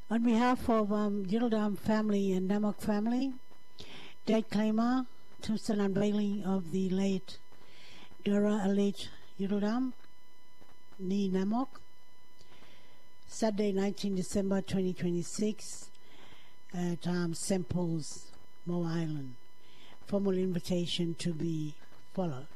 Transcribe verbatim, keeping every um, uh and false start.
On behalf of um, Yildirim family and Namok family, date claimer, tombstone unveiling of the late Dura Alit Yildirim, Ni Namok, Saturday, nineteenth December twenty twenty-six, at um, Saint Paul's, Mo Island. Formal invitation to be followed.